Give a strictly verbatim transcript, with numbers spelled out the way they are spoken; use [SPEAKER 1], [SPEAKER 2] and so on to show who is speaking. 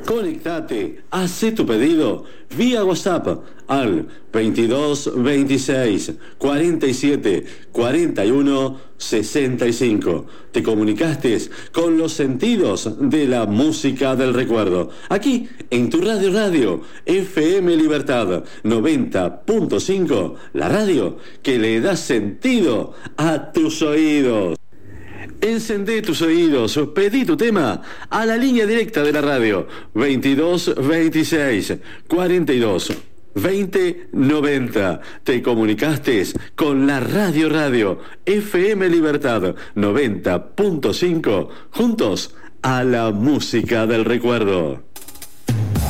[SPEAKER 1] Conectate, hacé tu pedido vía WhatsApp al veintidós veintiséis cuarenta y siete cuarenta y uno sesenta y cinco. Te comunicaste con los sentidos de la música del recuerdo. Aquí en tu radio radio F M Libertad noventa punto cinco, la radio que le da sentido a tus oídos. Encendé tus oídos, pedí tu tema a la línea directa de la radio veintidós veintiséis cuarenta y dos veinte noventa. Te comunicaste con la radio radio F M Libertad noventa punto cinco, juntos a la música del recuerdo.